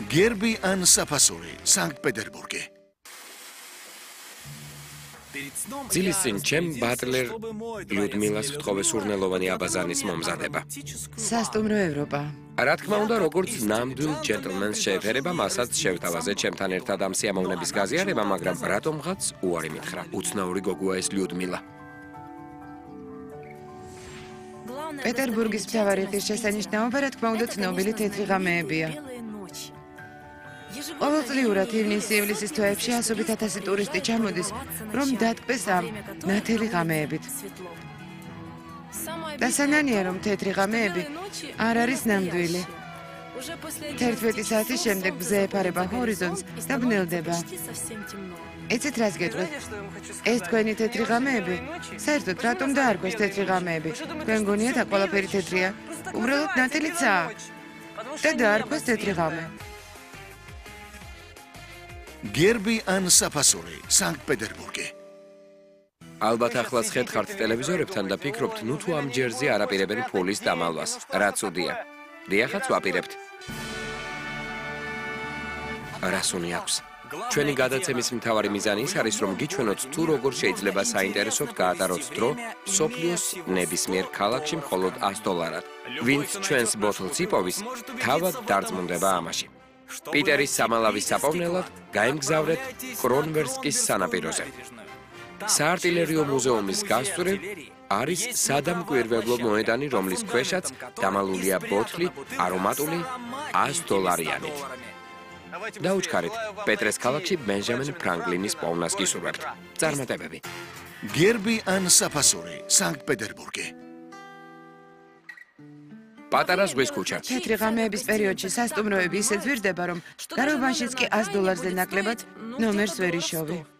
გერბი ან საფასური, სანქტ-პეტერბურგი. ძილის წინ ჩემ ბატლერ ლიუდმილას ვთხოვე სურნელოვანი აბაზანის მომზადება. სასტუმრო ევროპა. რა თქმა უნდა, როგორც ნამდვილ ჯენტლმენს შეეფერება, მასაც შევთავაზე ჩემთან ერთად ამ სიამოვნების გაზიარება, მაგრამ რატომღაც უარი მითხრა. უცნაური გოგოა ეს ლიუდმილა. პეტერბურგის მთავარი ღირსშესანიშნაობა, რა თქმა უნდა, ცნობილი თეთრი ღამეებია. ყოველწლიურად ივნის-ივლისის თვეებში ასობით ათასი ტურისტი ჩამოდის, რომ დატკბეს ამ ნათელი ღამეებით. დასანანია, რომ თეთრი ღამეები არ არის ნამდვილი. 11 საათის შემდეგ მზე ეფარება ჰორიზონტს და ბნელდება. იცით რას გეტყვით? ეს თქვენი თეთრი ღამეები? საერთოდ რატომ დაარქვეს თეთრი ღამეები? თქვენ გონიათ აქ ყველაფერი თეთრია? უბრალოდ ნათელიცაა. და დაარქვეს თეთრი ღამე. გერბი ან საფასური, სანქტ-პეტერბურგი. ალბათ ახლაც ხედხართ ტელევიზორებთან და ფიქრობთ, ნუ თუ ამ ჯერზე არ აპირებენ ფულის დამალვას. რა ცუდია. დიახაც ვაპირებთ. რასუნი აქვს. ჩვენი გადაცემის მთავარი მიზანი ის არის, რომ გიჩვენოთ თუ როგორ შეიძლება საინტერესოდ გაატაროთ დრო მსოფლიოს ნებისმიერ ქალაქში მხოლოდ $100. ვინც ჩვენს ბოთლს იპოვის, თავად დარწმუნდება ამაში. პიტერის სამალავის საპოვნელად გაემგზავრეთ კრონვერსკის სანაპიროზე. საარტილერიო მუზეუმის გასწვრივ არის სადამკვირვებლო მოედანი, რომლის ქვეშაც დამალულია ბოთლი არომატული $100-იანით. დაუჩქარეთ, პეტრეს ქალაქში ბენჟამინ ფრანკლინის პოვნას გისურვებთ. წარმატებები. გერბი ან საფასური, სანქტ-პეტერბურგი. პატარა ზღვის ქუჩა. თეთრი ღამეების პერიოდში სასტუმროები ისე ძვირდება, რომ გარეგანშიც კი $100-ზე ნაკლებად ნომერს ვერ იშოვი.